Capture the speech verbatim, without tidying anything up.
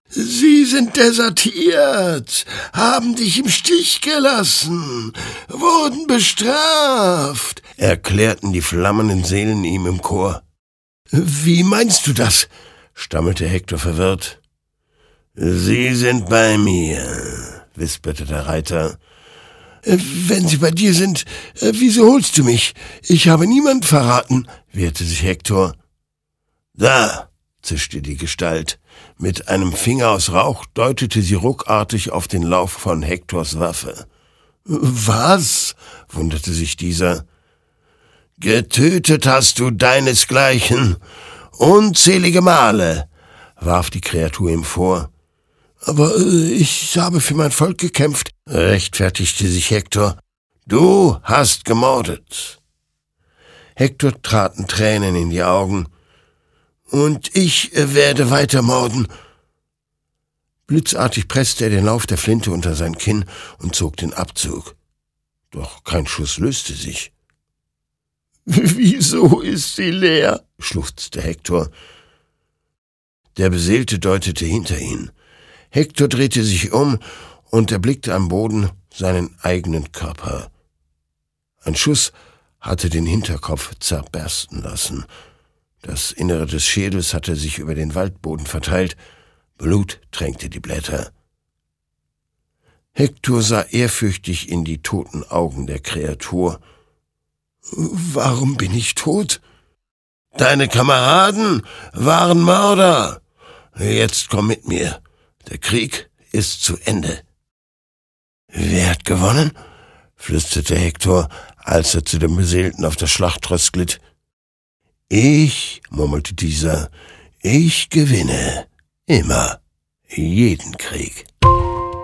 Sie sind desertiert, haben dich im Stich gelassen, wurden bestraft, erklärten die flammenden Seelen ihm im Chor. »Wie meinst du das?« stammelte Hektor verwirrt. »Sie sind bei mir«, wisperte der Reiter. »Wenn sie bei dir sind, wieso holst du mich? Ich habe niemand verraten«, wehrte sich Hektor. »Da«, zischte die Gestalt. Mit einem Finger aus Rauch deutete sie ruckartig auf den Lauf von Hektors Waffe. »Was?« wunderte sich dieser. »Getötet hast du deinesgleichen, unzählige Male«, warf die Kreatur ihm vor. »Aber äh, ich habe für mein Volk gekämpft«, rechtfertigte sich Hektor. »Du hast gemordet.« Hektor traten Tränen in die Augen. »Und ich werde weiter morden.« Blitzartig presste er den Lauf der Flinte unter sein Kinn und zog den Abzug. Doch kein Schuss löste sich. »Wieso ist sie leer?« schluchzte Hektor. Der Beseelte deutete hinter ihn. Hektor drehte sich um und erblickte am Boden seinen eigenen Körper. Ein Schuss hatte den Hinterkopf zerbersten lassen. Das Innere des Schädels hatte sich über den Waldboden verteilt. Blut tränkte die Blätter. Hektor sah ehrfürchtig in die toten Augen der Kreatur. »Warum bin ich tot?« »Deine Kameraden waren Mörder. Jetzt komm mit mir. Der Krieg ist zu Ende.« »Wer hat gewonnen?« flüsterte Hektor, als er zu dem Beseelten auf das Schlachtross glitt. »Ich«, murmelte dieser, »ich gewinne. Immer. Jeden Krieg.«